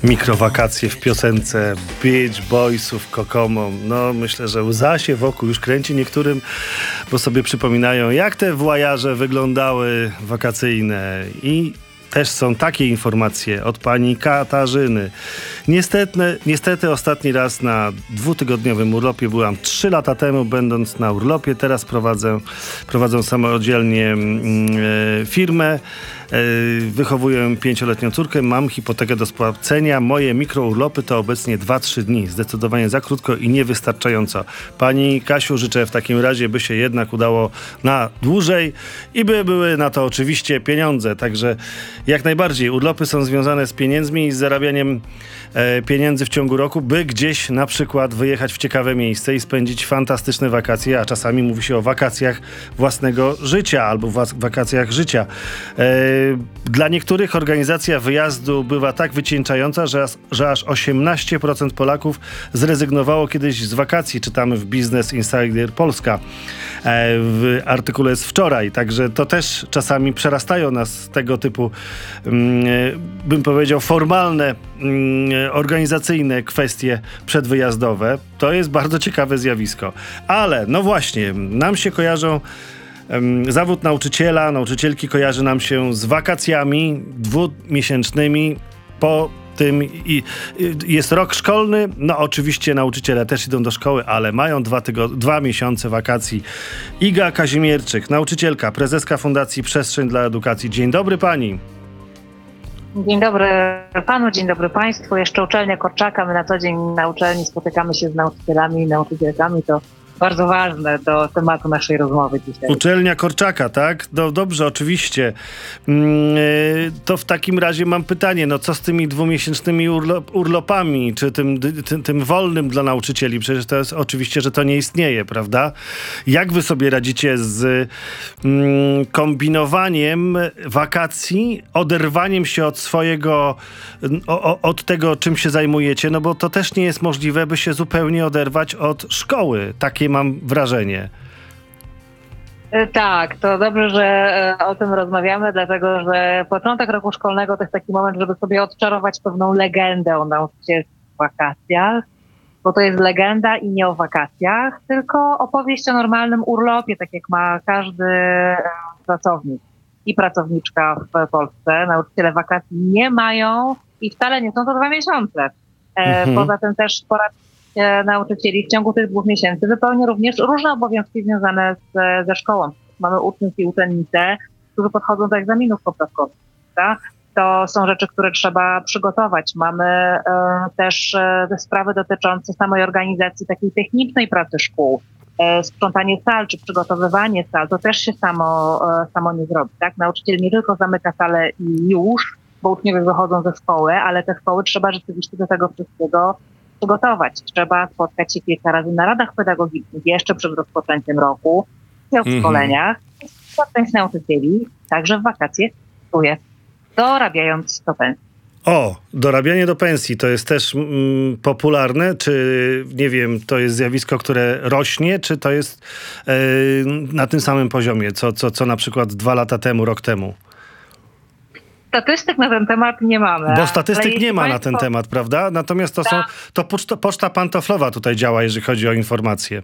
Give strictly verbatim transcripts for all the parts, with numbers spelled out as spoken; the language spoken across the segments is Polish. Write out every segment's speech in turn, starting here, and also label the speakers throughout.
Speaker 1: Mikrowakacje w piosence Beach Boysów, Kokomo. No myślę, że łza się wokół już kręci niektórym, bo sobie przypominają, jak te włajarze wyglądały wakacyjne. I też są takie informacje od pani Katarzyny. Niestety, niestety ostatni raz na dwutygodniowym urlopie byłam trzy lata temu, będąc na urlopie. Teraz prowadzę, prowadzę samodzielnie mm, e, firmę. Wychowuję pięcioletnią córkę, mam hipotekę do spłacenia. Moje mikrourlopy to obecnie dwa trzy dni. Zdecydowanie za krótko i niewystarczająco. Pani Kasiu, życzę w takim razie, by się jednak udało na dłużej i by były na to oczywiście pieniądze. Także jak najbardziej urlopy są związane z pieniędzmi i z zarabianiem e, pieniędzy w ciągu roku, by gdzieś na przykład wyjechać w ciekawe miejsce i spędzić fantastyczne wakacje, a czasami mówi się o wakacjach własnego życia albo w wakacjach życia. E, Dla niektórych organizacja wyjazdu bywa tak wycieńczająca, że, że aż osiemnaście procent Polaków zrezygnowało kiedyś z wakacji. Czytamy w Business Insider Polska. W artykule z wczoraj. Także to też czasami przerastają nas tego typu, bym powiedział, formalne, organizacyjne kwestie przedwyjazdowe. To jest bardzo ciekawe zjawisko. Ale no właśnie, nam się kojarzą zawód nauczyciela, nauczycielki kojarzy nam się z wakacjami dwumiesięcznymi. Po tym i, i jest rok szkolny. No oczywiście nauczyciele też idą do szkoły, ale mają dwa, tygo- dwa miesiące wakacji. Iga Kazimierczyk, nauczycielka, prezeska Fundacji Przestrzeń dla Edukacji. Dzień dobry pani.
Speaker 2: Dzień dobry panu, dzień dobry państwu. Jeszcze uczelnia Korczaka. My na co dzień na uczelni spotykamy się z nauczycielami i nauczycielkami. To bardzo ważne do tematu naszej rozmowy dzisiaj.
Speaker 1: Uczelnia Korczaka, tak? No dobrze, oczywiście. To w takim razie mam pytanie, no co z tymi dwumiesięcznymi urlop, urlopami, czy tym, tym, tym wolnym dla nauczycieli? Przecież to jest oczywiście, że to nie istnieje, prawda? Jak wy sobie radzicie z mm, kombinowaniem wakacji, oderwaniem się od swojego, o, od tego, czym się zajmujecie? No bo to też nie jest możliwe, by się zupełnie oderwać od szkoły. Takie mam wrażenie.
Speaker 2: Tak, to dobrze, że o tym rozmawiamy, dlatego że początek roku szkolnego to jest taki moment, żeby sobie odczarować pewną legendę o nauczycielskich wakacjach, bo to jest legenda i nie o wakacjach, tylko opowieść o normalnym urlopie, tak jak ma każdy pracownik i pracowniczka w Polsce. Nauczyciele wakacji nie mają i wcale nie są to dwa miesiące. Mhm. Poza tym też pora nauczycieli w ciągu tych dwóch miesięcy wypełnia również różne obowiązki związane z, ze szkołą. Mamy uczniów i uczennice, którzy podchodzą do egzaminów poprawkowych. Tak? To są rzeczy, które trzeba przygotować. Mamy e, też e, sprawy dotyczące samej organizacji takiej technicznej pracy szkół. E, sprzątanie sal czy przygotowywanie sal, to też się samo, e, samo nie zrobi. Tak? Nauczyciel nie tylko zamyka salę i już, bo uczniowie wychodzą ze szkoły, ale te szkoły trzeba rzeczywiście do tego wszystkiego przygotować. Trzeba spotkać się kilka razy na radach pedagogicznych jeszcze przed rozpoczęciem roku, w mm-hmm. szkoleniach. Część nauczycieli także w wakacje pracuje, dorabiając do pensji.
Speaker 1: O, dorabianie do pensji to jest też mm, popularne, czy nie wiem, to jest zjawisko, które rośnie, czy to jest yy, na tym samym poziomie, co, co, co na przykład dwa lata temu, rok temu?
Speaker 2: Statystyk na ten temat nie mamy.
Speaker 1: Bo statystyk nie ma państwo... na ten temat, prawda? Natomiast to, są, to poczta, poczta pantoflowa tutaj działa, jeżeli chodzi o informacje.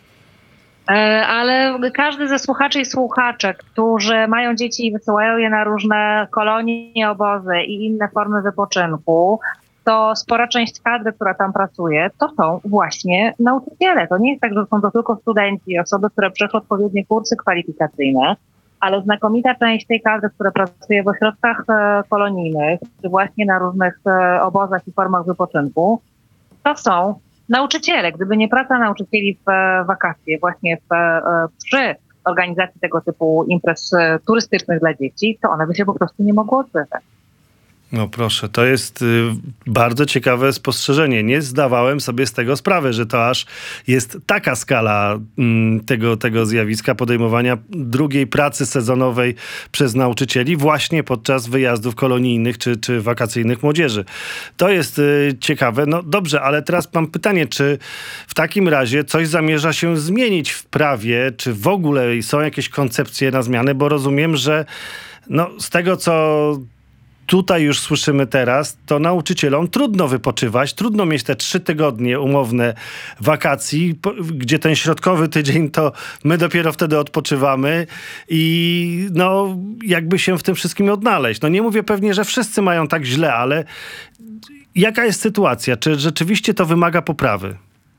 Speaker 2: Ale każdy ze słuchaczy i słuchaczek, którzy mają dzieci i wysyłają je na różne kolonie, obozy i inne formy wypoczynku, to spora część kadry, która tam pracuje, to są właśnie nauczyciele. To nie jest tak, że są to tylko studenci, osoby, które przeszły odpowiednie kursy kwalifikacyjne, ale znakomita część tej kadry, która pracuje w ośrodkach kolonijnych, czy właśnie na różnych obozach i formach wypoczynku, to są nauczyciele. Gdyby nie praca nauczycieli w wakacje, właśnie w, przy organizacji tego typu imprez turystycznych dla dzieci, to one by się po prostu nie mogły odbywać.
Speaker 1: No proszę, to jest y, bardzo ciekawe spostrzeżenie. Nie zdawałem sobie z tego sprawy, że to aż jest taka skala y, tego, tego zjawiska podejmowania drugiej pracy sezonowej przez nauczycieli właśnie podczas wyjazdów kolonijnych czy, czy wakacyjnych młodzieży. To jest y, ciekawe. No dobrze, ale teraz mam pytanie, czy w takim razie coś zamierza się zmienić w prawie, czy w ogóle są jakieś koncepcje na zmianę, bo rozumiem, że no, z tego, co tutaj już słyszymy teraz, to nauczycielom trudno wypoczywać, trudno mieć te trzy tygodnie umowne wakacji, po, gdzie ten środkowy tydzień to my dopiero wtedy odpoczywamy i no jakby się w tym wszystkim odnaleźć. No nie mówię pewnie, że wszyscy mają tak źle, ale jaka jest sytuacja? Czy rzeczywiście to wymaga poprawy?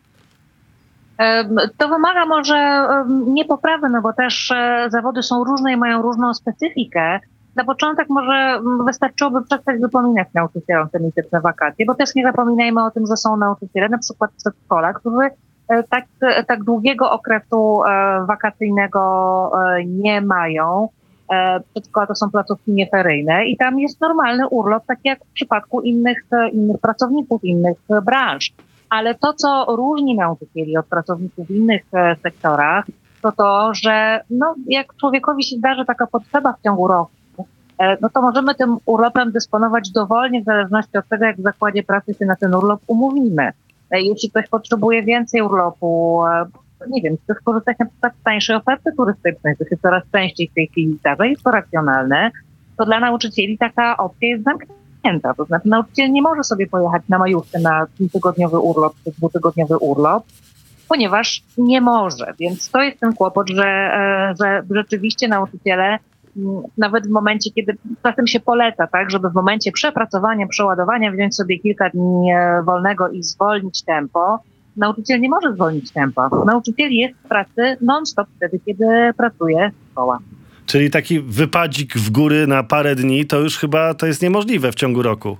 Speaker 2: To wymaga może nie poprawy, no bo też zawody są różne i mają różną specyfikę. Na początek może wystarczyłoby przestać wypominać nauczycielom te mityczne wakacje, bo też nie zapominajmy o tym, że są nauczyciele, na przykład przedszkola, którzy tak, tak długiego okresu wakacyjnego nie mają. Przedszkola to są placówki nieferyjne i tam jest normalny urlop, tak jak w przypadku innych, innych pracowników, innych branż. Ale to, co różni nauczycieli od pracowników w innych sektorach, to to, że no, jak człowiekowi się zdarzy taka potrzeba w ciągu roku, no to możemy tym urlopem dysponować dowolnie w zależności od tego, jak w zakładzie pracy się na ten urlop umówimy. Jeśli ktoś potrzebuje więcej urlopu, nie wiem, chce skorzystać na przykład z tańszej oferty turystycznej, to się coraz częściej w tej chwili zdarza, jest to racjonalne, to dla nauczycieli taka opcja jest zamknięta. To znaczy nauczyciel nie może sobie pojechać na majówkę na tygodniowy urlop czy dwutygodniowy urlop, ponieważ nie może. Więc to jest ten kłopot, że, że rzeczywiście nauczyciele nawet w momencie, kiedy czasem się poleca, tak, żeby w momencie przepracowania, przeładowania wziąć sobie kilka dni wolnego i zwolnić tempo, nauczyciel nie może zwolnić tempa. Nauczyciel jest w pracy non-stop wtedy, kiedy pracuje szkoła.
Speaker 1: Czyli taki wypadzik w góry na parę dni, to już chyba to jest niemożliwe w ciągu roku.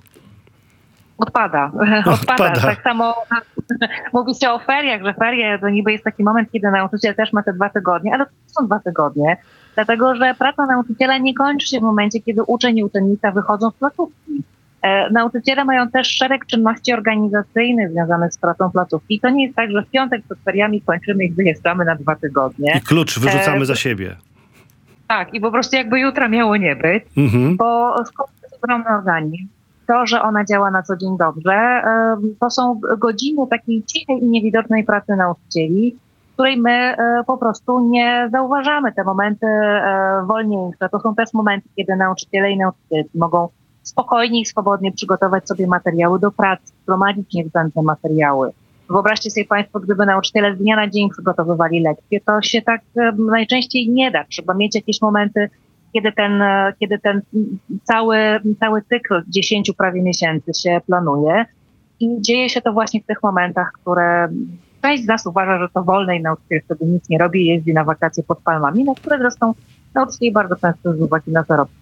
Speaker 2: Odpada. Odpada. Odpada. Tak samo mówi się o feriach, że ferie to niby jest taki moment, kiedy nauczyciel też ma te dwa tygodnie, ale to są dwa tygodnie, dlatego że praca nauczyciela nie kończy się w momencie, kiedy uczeń i uczennica wychodzą z placówki. E, nauczyciele mają też szereg czynności organizacyjnych związanych z pracą placówki. To nie jest tak, że w piątek przed feriami kończymy i wyjeżdżamy na dwa tygodnie.
Speaker 1: I klucz wyrzucamy e, za siebie.
Speaker 2: Tak, i po prostu jakby jutra miało nie być, mhm. bo skoro jest ogromny organizm, to, że ona działa na co dzień dobrze, to są godziny takiej cichej i niewidocznej pracy nauczycieli, której my po prostu nie zauważamy. Te momenty wolniejsze to są też momenty, kiedy nauczyciele i nauczycielki mogą spokojnie i swobodnie przygotować sobie materiały do pracy, gromadzić niezbędne materiały. Wyobraźcie sobie Państwo, gdyby nauczyciele z dnia na dzień przygotowywali lekcje, to się tak najczęściej nie da. Trzeba mieć jakieś momenty, kiedy ten, kiedy ten cały, cały cykl dziesięciu prawie miesięcy się planuje i dzieje się to właśnie w tych momentach, które część z nas uważa, że to wolne i nauczyciel wtedy nic nie robi, jeździ na wakacje pod palmami, na które zresztą nauczycieli bardzo często z uwagi na zarobki.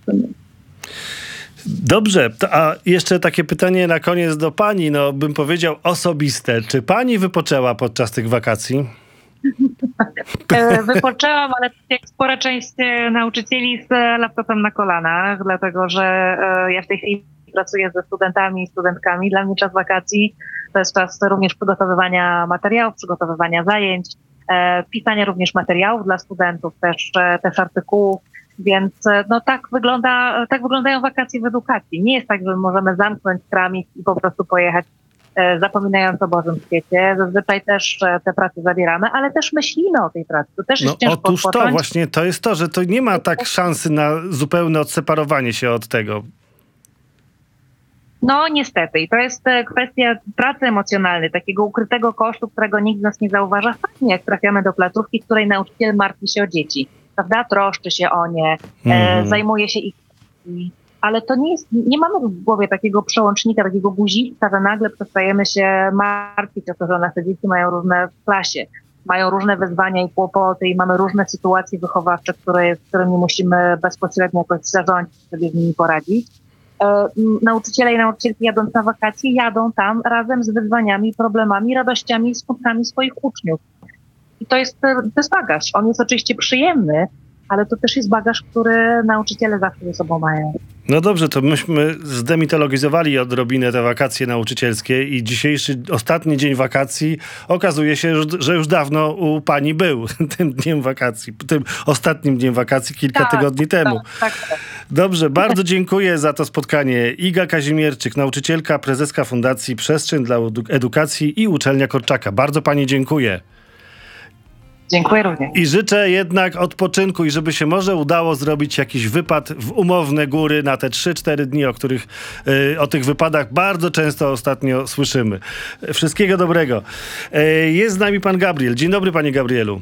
Speaker 1: Dobrze, to, a jeszcze takie pytanie na koniec do pani, no bym powiedział osobiste. Czy pani wypoczęła podczas tych wakacji?
Speaker 2: Wypoczęłam, ale jak spora część nauczycieli z laptopem na kolanach, dlatego że ja w tej chwili pracuję ze studentami i studentkami. Dla mnie czas wakacji to jest czas również przygotowywania materiałów, przygotowywania zajęć, pisania również materiałów dla studentów, też, też artykułów. Więc no tak wygląda, tak wyglądają wakacje w edukacji. Nie jest tak, że możemy zamknąć kramik i po prostu pojechać zapominając o Bożym świecie. Zazwyczaj też te prace zabieramy, ale też myślimy o tej pracy. To też jest
Speaker 1: no,
Speaker 2: ciężko
Speaker 1: otóż
Speaker 2: odpocząć.
Speaker 1: to właśnie, to jest to, że to nie ma tak szansy na zupełne odseparowanie się od tego.
Speaker 2: No niestety. I to jest kwestia pracy emocjonalnej, takiego ukrytego kosztu, którego nikt z nas nie zauważa. Fajnie, jak trafiamy do placówki, w której nauczyciel martwi się o dzieci. Prawda? Troszczy się o nie, mm. e, zajmuje się ich, ale to nie jest, nie mamy w głowie takiego przełącznika, takiego guziczka, że nagle przestajemy się martwić o to, że nasze dzieci mają różne w klasie, mają różne wyzwania i kłopoty i mamy różne sytuacje wychowawcze, które, z którymi musimy bezpośrednio jakoś zarządzić, sobie z nimi poradzić. E, nauczyciele i nauczycielki jadąc na wakacje, jadą tam razem z wyzwaniami, problemami, radościami i skutkami swoich uczniów. I to jest, to jest bagaż. On jest oczywiście przyjemny, ale to też jest bagaż, który nauczyciele zawsze ze sobą mają.
Speaker 1: No dobrze, to myśmy zdemitologizowali odrobinę te wakacje nauczycielskie i dzisiejszy, ostatni dzień wakacji okazuje się, że już dawno u pani był tym dniem wakacji, tym ostatnim dniem wakacji kilka tak, tygodni temu.
Speaker 2: Tak, tak, tak.
Speaker 1: Dobrze, bardzo dziękuję za to spotkanie. Iga Kazimierczyk, nauczycielka, prezeska Fundacji Przestrzeń dla Edukacji i Uczelnia Korczaka. Bardzo pani dziękuję.
Speaker 2: Dziękuję również.
Speaker 1: I życzę jednak odpoczynku i żeby się może udało zrobić jakiś wypad w umowne góry na te trzy cztery dni, o których y, o tych wypadach bardzo często ostatnio słyszymy. Wszystkiego dobrego. Y, jest z nami pan Gabriel. Dzień dobry, panie Gabrielu.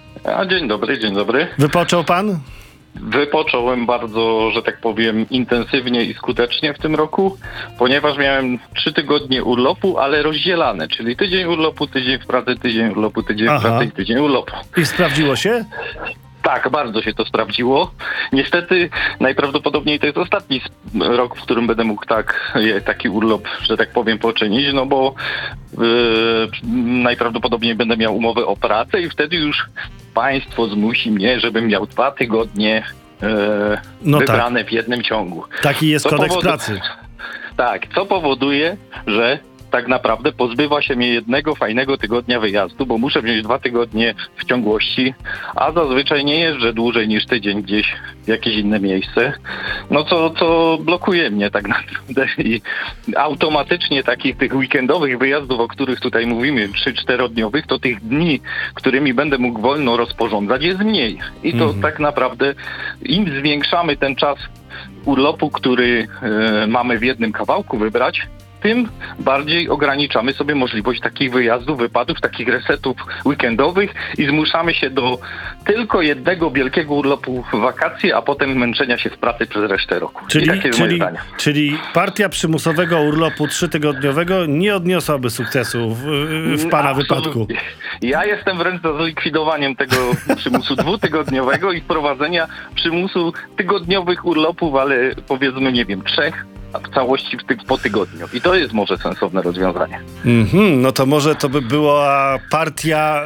Speaker 3: A dzień dobry, dzień dobry.
Speaker 1: Wypoczął pan?
Speaker 3: Wypocząłem bardzo, że tak powiem, intensywnie i skutecznie w tym roku, ponieważ miałem trzy tygodnie urlopu, ale rozdzielane, czyli tydzień urlopu, tydzień w pracy, tydzień urlopu, tydzień
Speaker 1: Aha.
Speaker 3: w pracy i tydzień urlopu.
Speaker 1: I sprawdziło się?
Speaker 3: Tak, bardzo się to sprawdziło. Niestety najprawdopodobniej to jest ostatni rok, w którym będę mógł tak, taki urlop, że tak powiem, poczynić, no bo yy, najprawdopodobniej będę miał umowę o pracę i wtedy już państwo zmusi mnie, żebym miał dwa tygodnie yy,
Speaker 1: No
Speaker 3: wybrane
Speaker 1: tak.
Speaker 3: w jednym ciągu.
Speaker 1: Taki jest
Speaker 3: Co
Speaker 1: kodeks
Speaker 3: powodu-
Speaker 1: pracy.
Speaker 3: Tak, co powoduje, że tak naprawdę pozbywa się mnie jednego fajnego tygodnia wyjazdu, bo muszę wziąć dwa tygodnie w ciągłości, a zazwyczaj nie jeżdżę dłużej niż tydzień gdzieś w jakieś inne miejsce. No co, co blokuje mnie tak naprawdę i automatycznie takich tych weekendowych wyjazdów, o których tutaj mówimy, trzy czterodniowych, to tych dni, którymi będę mógł wolno rozporządzać, jest mniej. I to
Speaker 1: Mhm.
Speaker 3: tak naprawdę im zwiększamy ten czas urlopu, który e, mamy w jednym kawałku wybrać, tym bardziej ograniczamy sobie możliwość takich wyjazdów, wypadów, takich resetów weekendowych i zmuszamy się do tylko jednego wielkiego urlopu w wakacje, a potem męczenia się w pracy przez resztę roku.
Speaker 1: Czyli,
Speaker 3: I takie jest moje
Speaker 1: czyli,
Speaker 3: zdanie.
Speaker 1: czyli partia przymusowego urlopu trzytygodniowego nie odniosłaby sukcesu w, w pana
Speaker 3: Absolutnie.
Speaker 1: wypadku.
Speaker 3: Ja jestem wręcz za zlikwidowaniem tego przymusu dwutygodniowego i wprowadzenia przymusu tygodniowych urlopów, ale powiedzmy, nie wiem, trzech, a w całości w ty- po tygodniu. I to jest może sensowne rozwiązanie.
Speaker 1: Mhm, no to może to by była partia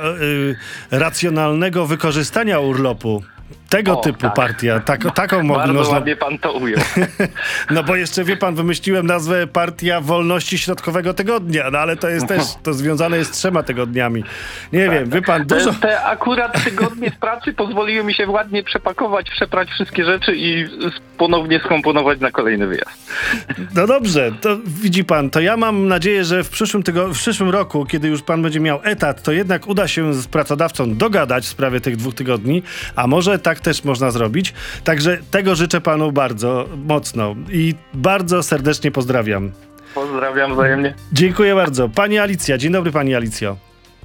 Speaker 1: y, racjonalnego wykorzystania urlopu. Tego
Speaker 3: O,
Speaker 1: typu
Speaker 3: tak.
Speaker 1: partia. Tak, taką mo-
Speaker 3: Bardzo
Speaker 1: można...
Speaker 3: ładnie pan to ujął.
Speaker 1: No bo jeszcze, wie pan, wymyśliłem nazwę Partia Wolności Środkowego Tygodnia, no ale to jest też, to związane jest z trzema tygodniami. Nie wiem, wie pan, dużo...
Speaker 3: Te, te akurat tygodnie w pracy pozwoliły mi się ładnie przepakować, przeprać wszystkie rzeczy i s- ponownie skomponować na kolejny wyjazd.
Speaker 1: No dobrze, to widzi pan, to ja mam nadzieję, że w przyszłym, tygo- w przyszłym roku, kiedy już pan będzie miał etat, to jednak uda się z pracodawcą dogadać w sprawie tych dwóch tygodni, a może tak też można zrobić. Także tego życzę panu bardzo mocno i bardzo serdecznie pozdrawiam.
Speaker 3: Pozdrawiam wzajemnie.
Speaker 1: Dziękuję bardzo. Pani Alicja, dzień dobry pani Alicjo.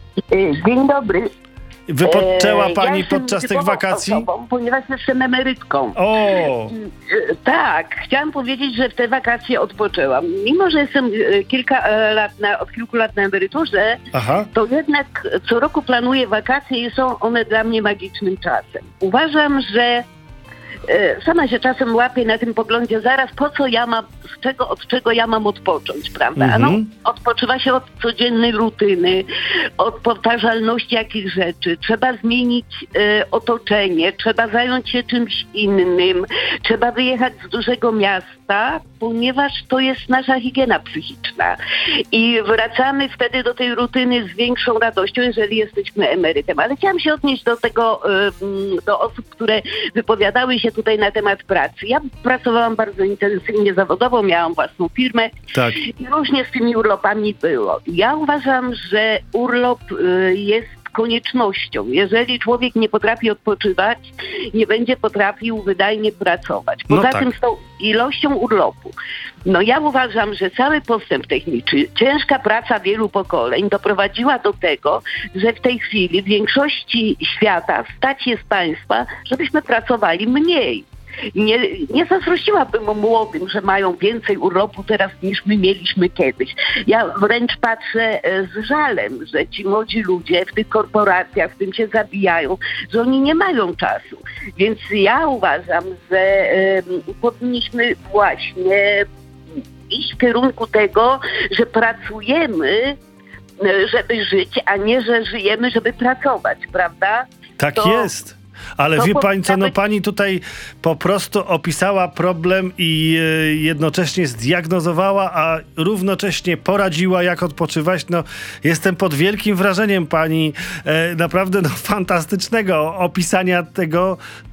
Speaker 4: Dzień dobry.
Speaker 1: Wypoczęła
Speaker 4: E,
Speaker 1: pani
Speaker 4: ja jestem
Speaker 1: podczas tych
Speaker 4: typową
Speaker 1: wakacji?
Speaker 4: Osobą, ponieważ jestem emerytką.
Speaker 1: O!
Speaker 4: E, Tak, chciałam powiedzieć, że w te wakacje odpoczęłam. Mimo, że jestem e, kilka e, lat na, od kilku lat na emeryturze,
Speaker 1: Aha.
Speaker 4: to jednak co roku planuję wakacje i są one dla mnie magicznym czasem. Uważam, że e, sama się czasem łapię na tym poglądzie, zaraz po co ja mam, z czego, od czego ja mam odpocząć, prawda? A no,
Speaker 1: Mhm.
Speaker 4: odpoczywa się od codziennej rutyny, od powtarzalności jakichś rzeczy. Trzeba zmienić e, otoczenie, trzeba zająć się czymś innym, trzeba wyjechać z dużego miasta, ponieważ to jest nasza higiena psychiczna. I wracamy wtedy do tej rutyny z większą radością, jeżeli jesteśmy emerytem. Ale chciałam się odnieść do tego, e, m, do osób, które wypowiadały się tutaj na temat pracy. Ja pracowałam bardzo intensywnie zawodowo, miałam własną firmę
Speaker 1: Tak.
Speaker 4: i różnie z tymi urlopami było. Ja uważam, że urlop y, jest koniecznością. Jeżeli człowiek nie potrafi odpoczywać, nie będzie potrafił wydajnie pracować.
Speaker 1: No
Speaker 4: Poza
Speaker 1: tak.
Speaker 4: tym z tą ilością urlopu. No ja uważam, że cały postęp techniczny, ciężka praca wielu pokoleń doprowadziła do tego, że w tej chwili w większości świata stać jest państwa, żebyśmy pracowali mniej. Nie, nie zazdrościłabym młodym, że mają więcej urlopu teraz niż my mieliśmy kiedyś. Ja wręcz patrzę e, z żalem, że ci młodzi ludzie w tych korporacjach w tym się zabijają, że oni nie mają czasu. Więc ja uważam, że e, powinniśmy właśnie iść w kierunku tego, że pracujemy, e, żeby żyć, a nie, że żyjemy, żeby pracować, prawda?
Speaker 1: Tak
Speaker 4: To-
Speaker 1: jest. Ale
Speaker 4: to
Speaker 1: wie pani
Speaker 4: powinna
Speaker 1: co, no
Speaker 4: być-
Speaker 1: pani tutaj po prostu opisała problem i e, jednocześnie zdiagnozowała, a równocześnie poradziła, jak odpoczywać. No, jestem pod wielkim wrażeniem pani e, naprawdę no, fantastycznego opisania tego,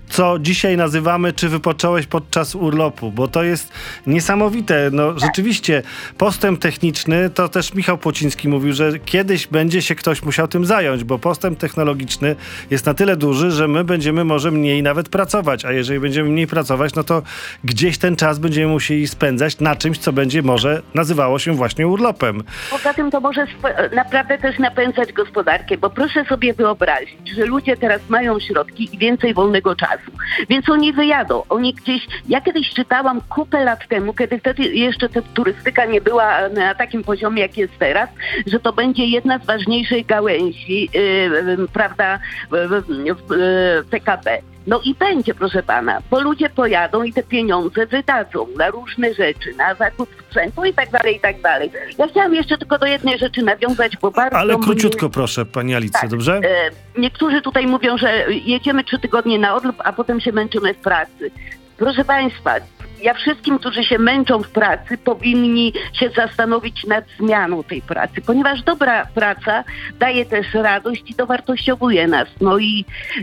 Speaker 1: co dzisiaj nazywamy, czy wypocząłeś podczas urlopu, bo to jest niesamowite. No rzeczywiście postęp techniczny, to też Michał Płociński mówił, że kiedyś będzie się ktoś musiał tym zająć, bo postęp technologiczny jest na tyle duży, że my będziemy może mniej nawet pracować, a jeżeli będziemy mniej pracować, no to gdzieś ten czas będziemy musieli spędzać na czymś, co będzie może nazywało się właśnie urlopem.
Speaker 4: Poza tym to może sp- naprawdę też napędzać gospodarkę, bo proszę sobie wyobrazić, że ludzie teraz mają środki i więcej wolnego czasu, więc oni wyjadą, oni gdzieś, ja kiedyś czytałam kupę lat temu, kiedy wtedy jeszcze ta turystyka nie była na takim poziomie, jak jest teraz, że to będzie jedna z ważniejszych gałęzi, yy, yy, prawda, yy, yy, P K B. No i będzie, proszę pana, bo ludzie pojadą i te pieniądze wydadzą na różne rzeczy, na zakup sprzętu i tak dalej, i tak dalej. Ja chciałam jeszcze tylko do jednej rzeczy nawiązać, bo bardzo...
Speaker 1: Ale króciutko
Speaker 4: mnie...
Speaker 1: proszę, pani Alicjo,
Speaker 4: tak,
Speaker 1: dobrze?
Speaker 4: E, niektórzy tutaj mówią, że jedziemy trzy tygodnie na urlop, a potem się męczymy w pracy. Proszę państwa, ja wszystkim, którzy się męczą w pracy, powinni się zastanowić nad zmianą tej pracy, ponieważ dobra praca daje też radość i dowartościowuje nas. No i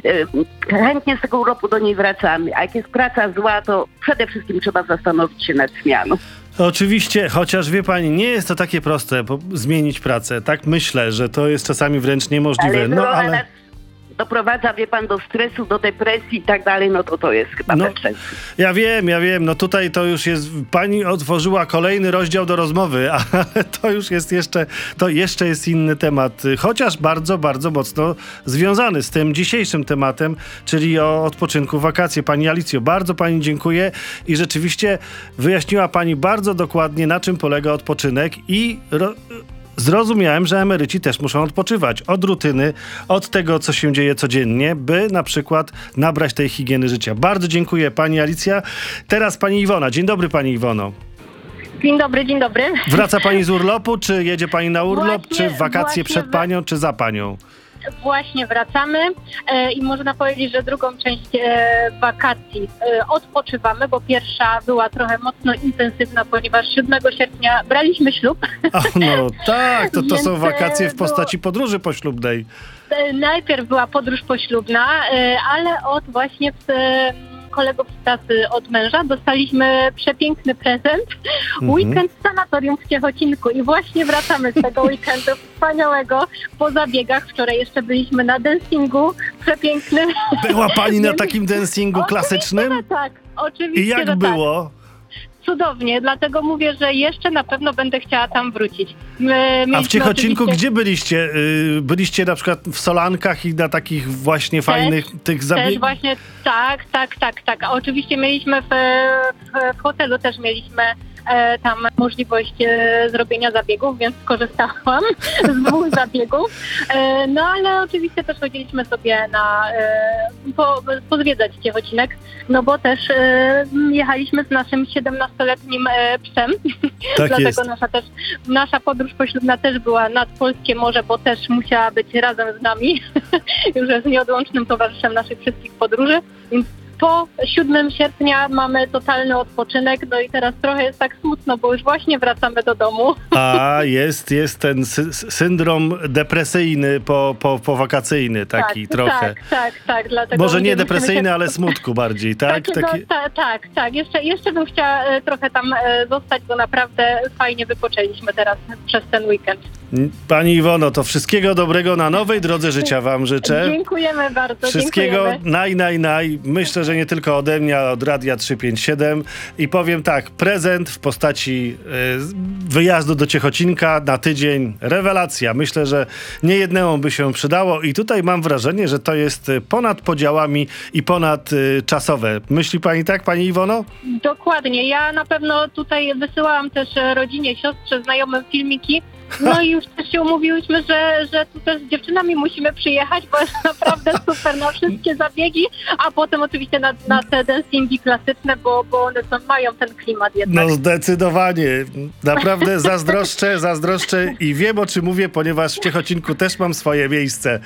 Speaker 4: e, chętnie z tego urlopu do niej wracamy. A jak jest praca zła, to przede wszystkim trzeba zastanowić się nad zmianą.
Speaker 1: Oczywiście, chociaż wie pani, nie jest to takie proste, po, zmienić pracę. Tak myślę, że to jest czasami wręcz niemożliwe.
Speaker 4: Ale
Speaker 1: no ale...
Speaker 4: nas doprowadza, wie pan, do stresu, do depresji i tak dalej, no to to jest chyba
Speaker 1: No,
Speaker 4: bez sensu.
Speaker 1: ja wiem, ja wiem, no tutaj to już jest, pani otworzyła kolejny rozdział do rozmowy, ale to już jest jeszcze, to jeszcze jest inny temat, chociaż bardzo, bardzo mocno związany z tym dzisiejszym tematem, czyli o odpoczynku, wakacje. Pani Alicjo, bardzo pani dziękuję i rzeczywiście wyjaśniła pani bardzo dokładnie, na czym polega odpoczynek i ro- zrozumiałem, że emeryci też muszą odpoczywać od rutyny, od tego, co się dzieje codziennie, by na przykład nabrać tej higieny życia. Bardzo dziękuję, pani Alicja. Teraz pani Iwona. Dzień dobry, pani Iwono.
Speaker 5: Dzień dobry, dzień dobry.
Speaker 1: Wraca pani z urlopu, czy jedzie pani na urlop,
Speaker 5: Właśnie-
Speaker 1: czy wakacje
Speaker 5: właśnie
Speaker 1: przed
Speaker 5: we-
Speaker 1: panią, czy za panią?
Speaker 5: Właśnie wracamy e, i można powiedzieć, że drugą część e, wakacji e, odpoczywamy, bo pierwsza była trochę mocno intensywna, ponieważ siódmego sierpnia braliśmy ślub.
Speaker 1: O, no tak, to, to
Speaker 5: Więc,
Speaker 1: są wakacje w
Speaker 5: e,
Speaker 1: postaci podróży poślubnej.
Speaker 5: E, Najpierw była podróż poślubna, e, ale od właśnie e, kolegów z pracy, od męża dostaliśmy przepiękny prezent.
Speaker 1: Mhm.
Speaker 5: Weekend w sanatorium w Ciechocinku i właśnie wracamy z tego weekendu wspaniałego po zabiegach. Wczoraj jeszcze byliśmy na dancingu przepięknym.
Speaker 1: Była pani na
Speaker 5: Więc-
Speaker 1: takim dancingu klasycznym?
Speaker 5: Oczywiście, że tak. Oczywiście,
Speaker 1: I jak
Speaker 5: że
Speaker 1: było?
Speaker 5: Tak. Cudownie, dlatego mówię, że jeszcze na pewno będę chciała tam wrócić. My
Speaker 1: A w
Speaker 5: mieliśmy
Speaker 1: Ciechocinku
Speaker 5: oczywiście-
Speaker 1: gdzie byliście? Y, Byliście na przykład w Solankach i na takich właśnie fajnych tych
Speaker 5: Też
Speaker 1: zabiegów?
Speaker 5: właśnie, tak, tak, tak, tak. A oczywiście mieliśmy w, w, w hotelu też mieliśmy e, tam możliwość e, zrobienia zabiegów, więc skorzystałam z dwóch zabiegów. E, no ale oczywiście też chodziliśmy sobie na e, po, pozwiedzać Ciechocinek, no bo też e, jechaliśmy z naszym siedemnastoletnim e, psem.
Speaker 1: Tak
Speaker 5: Dlatego
Speaker 1: jest.
Speaker 5: nasza też nasza podróż poślubna też była nad Polskie Morze, bo też musiała być razem z nami. Już jest nieodłącznym towarzyszem naszych wszystkich podróży. Więc po siódmego sierpnia mamy totalny odpoczynek, no i teraz trochę jest tak smutno, bo już właśnie wracamy do domu.
Speaker 1: A jest, jest ten sy- syndrom depresyjny po, po, powakacyjny taki
Speaker 5: tak,
Speaker 1: trochę.
Speaker 5: Tak, tak, tak. Dlatego
Speaker 1: Może nie
Speaker 5: musimy
Speaker 1: depresyjny,
Speaker 5: się-
Speaker 1: ale smutku bardziej, tak?
Speaker 5: Takiego,
Speaker 1: Taki...
Speaker 5: ta, tak, tak. Jeszcze, jeszcze bym chciała e, trochę tam e, zostać, bo naprawdę fajnie wypoczęliśmy teraz przez ten weekend.
Speaker 1: Pani Iwono, to wszystkiego dobrego na nowej drodze życia wam życzę.
Speaker 5: Dziękujemy bardzo.
Speaker 1: Wszystkiego
Speaker 5: dziękujemy.
Speaker 1: naj, naj, naj. Myślę, że nie tylko ode mnie, ale od Radia trzysta pięćdziesiąt siedem. I powiem tak, prezent w postaci y, wyjazdu do Ciechocinka na tydzień. Rewelacja. Myślę, że nie jednemu by się przydało. I tutaj mam wrażenie, że to jest y, ponad podziałami i ponad y, czasowe. Myśli pani tak, pani Iwono?
Speaker 5: Dokładnie. Ja na pewno tutaj wysyłałam też e, rodzinie, siostrze, znajomym filmiki. No i już też się umówiłyśmy, że, że tu też z dziewczynami musimy przyjechać, bo jest naprawdę super na wszystkie zabiegi, a potem oczywiście na, na te dancingi klasyczne, bo, bo one są, mają ten klimat jednak.
Speaker 1: No zdecydowanie. Naprawdę zazdroszczę, zazdroszczę i wiem, o czym mówię, ponieważ w Ciechocinku też mam swoje miejsce.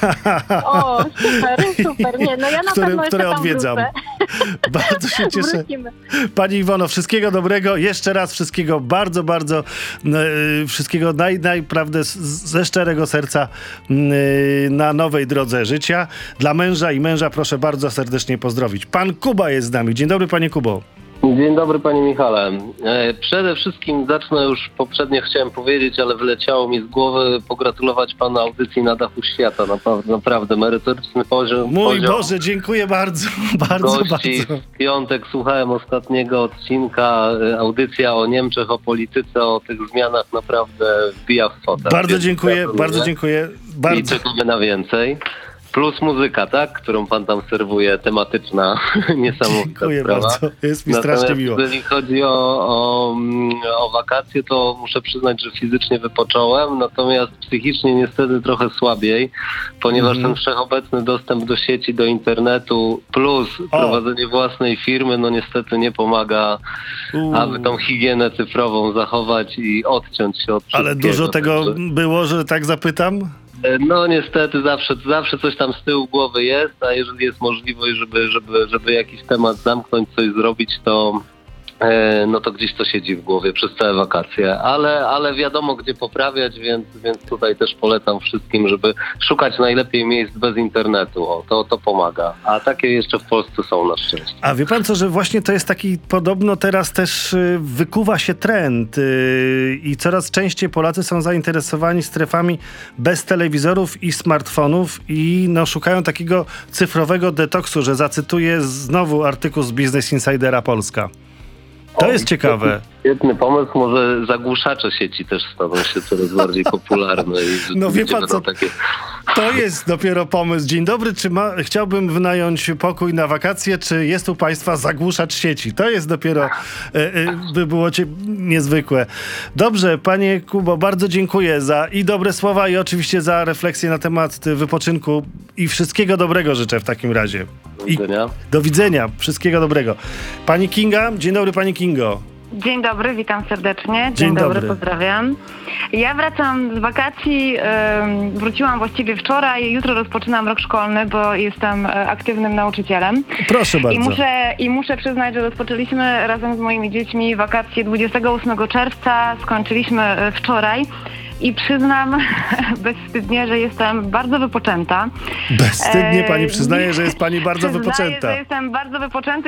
Speaker 5: O, super, super. Nie, no ja na
Speaker 1: które,
Speaker 5: pewno jeszcze
Speaker 1: które
Speaker 5: tam
Speaker 1: odwiedzam.
Speaker 5: wrócę.
Speaker 1: Bardzo się cieszę.
Speaker 5: Wrócimy.
Speaker 1: Pani Iwono, wszystkiego dobrego. Jeszcze raz wszystkiego bardzo, bardzo, e, wszystkiego naj, naprawdę z- ze szczerego serca yy, na nowej drodze życia. Dla męża i męża proszę bardzo serdecznie pozdrowić. Pan Kuba jest z nami. Dzień dobry, panie Kubo.
Speaker 6: Dzień dobry, panie Michale. E, Przede wszystkim zacznę już poprzednio chciałem powiedzieć, ale wyleciało mi z głowy pogratulować panu audycji Na dachu świata. Naprawdę, naprawdę merytoryczny poziom.
Speaker 1: Mój
Speaker 6: poziom
Speaker 1: Boże, dziękuję bardzo, bardzo,
Speaker 6: gości.
Speaker 1: bardzo.
Speaker 6: W piątek słuchałem ostatniego odcinka, e, audycja o Niemczech, o polityce, o tych zmianach naprawdę wbija w fotel.
Speaker 1: Bardzo
Speaker 6: Więc
Speaker 1: dziękuję,
Speaker 6: gratuluję.
Speaker 1: bardzo dziękuję.
Speaker 6: I
Speaker 1: Bardzo.
Speaker 6: czekamy na więcej. Plus muzyka, tak? Którą pan tam serwuje, tematyczna, niesamowita
Speaker 1: Dziękuję
Speaker 6: sprawa.
Speaker 1: bardzo, jest mi strasznie
Speaker 6: Natomiast
Speaker 1: miło.
Speaker 6: jeżeli chodzi o, o, mm, o wakacje, to muszę przyznać, że fizycznie wypocząłem, natomiast psychicznie niestety trochę słabiej, ponieważ
Speaker 1: Mhm.
Speaker 6: ten wszechobecny dostęp do sieci, do internetu plus
Speaker 1: O.
Speaker 6: prowadzenie własnej firmy, no niestety nie pomaga,
Speaker 1: Uuu.
Speaker 6: aby tą higienę cyfrową zachować i odciąć się od
Speaker 1: Ale
Speaker 6: wszystkiego.
Speaker 1: dużo tego
Speaker 6: Także-
Speaker 1: było, że tak zapytam?
Speaker 6: no niestety zawsze, zawsze coś tam z tyłu głowy jest, a jeżeli jest możliwość, żeby, żeby, żeby jakiś temat zamknąć, coś zrobić, to e, no to gdzieś to siedzi w głowie przez całe wakacje, ale, ale wiadomo gdzie poprawiać, więc, więc tutaj też polecam wszystkim, żeby szukać najlepiej miejsc bez internetu, o, to, to pomaga, a takie jeszcze w Polsce są na szczęście.
Speaker 1: A wie pan co, że właśnie to jest taki, podobno teraz też y, wykuwa się trend y, i coraz częściej Polacy są zainteresowani strefami bez telewizorów i smartfonów i no, szukają takiego cyfrowego detoksu, że zacytuję znowu artykuł z Business Insidera Polska. To
Speaker 6: O,
Speaker 1: jest ciekawe.
Speaker 6: Świetny pomysł, może zagłuszacze sieci też staną się coraz bardziej popularne. I
Speaker 1: No wie
Speaker 6: rzeczywiście
Speaker 1: pan
Speaker 6: będą
Speaker 1: co,
Speaker 6: takie...
Speaker 1: to jest dopiero pomysł. Dzień dobry, czy ma, chciałbym wynająć pokój na wakacje, czy jest u państwa zagłuszacz sieci? To jest dopiero, e, e, by było cie, niezwykłe. Dobrze, panie Kubo, bardzo dziękuję za i dobre słowa i oczywiście za refleksję na temat wypoczynku i wszystkiego dobrego życzę w takim razie.
Speaker 6: Do
Speaker 1: I
Speaker 6: widzenia.
Speaker 1: do widzenia, wszystkiego dobrego. Pani Kinga, dzień dobry pani Kingo.
Speaker 7: Dzień dobry, witam serdecznie. Dzień,
Speaker 1: Dzień
Speaker 7: dobry,
Speaker 1: dobry.
Speaker 7: pozdrawiam. Ja wracam z wakacji, ym, wróciłam właściwie wczoraj, jutro rozpoczynam rok szkolny, bo jestem e, aktywnym nauczycielem.
Speaker 1: Proszę
Speaker 7: I
Speaker 1: bardzo.
Speaker 7: muszę, I muszę przyznać, że rozpoczęliśmy razem z moimi dziećmi wakacje dwudziestego ósmego czerwca, skończyliśmy e, wczoraj. I przyznam bezwstydnie, że jestem bardzo wypoczęta.
Speaker 1: Bezwstydnie pani
Speaker 7: E,
Speaker 1: przyznaje, że jest pani bardzo
Speaker 7: Przyznaję,
Speaker 1: wypoczęta.
Speaker 7: że jestem bardzo wypoczęta.